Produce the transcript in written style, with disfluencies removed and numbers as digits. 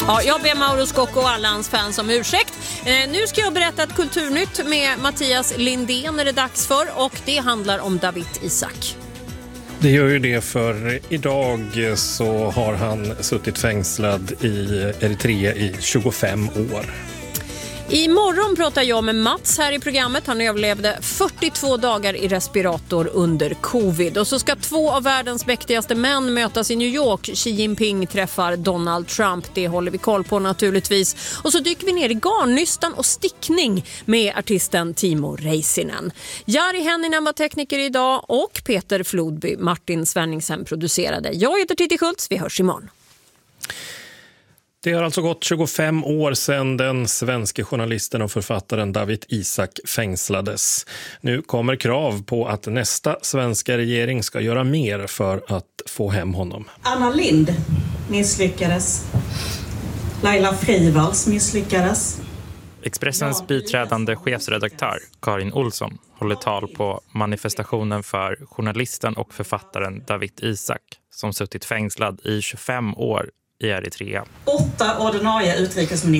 Ja, jag ber Mauro Scocco och alla hans fans om ursäkt. Nu ska jag berätta ett kulturnytt med Mattias Lindén är det dags för, och det handlar om Dawit Isaak. Det gör ju det, för idag så har han suttit fängslad i Eritrea i 25 år. Imorgon pratar jag med Mats här i programmet. Han överlevde 42 dagar i respirator under covid. Och så ska 2 av världens mäktigaste män mötas i New York. Xi Jinping träffar Donald Trump. Det håller vi koll på naturligtvis. Och så dyker vi ner i garnnystan och stickning med artisten Timo Räisänen. Jari Hänninen var tekniker idag och Peter Flodby, Martin Svenningsen producerade. Jag heter Titti Schultz, vi hörs imorgon. Det har alltså gått 25 år sedan den svenska journalisten och författaren Dawit Isaak fängslades. Nu kommer krav på att nästa svenska regering ska göra mer för att få hem honom. Anna Lindh misslyckades. Laila Freivalds misslyckades. Expressens biträdande chefsredaktör Karin Olsson håller tal på manifestationen för journalisten och författaren Dawit Isaak som suttit fängslad i 25 år i Eritrea. 8 ordinarie utrikesministrar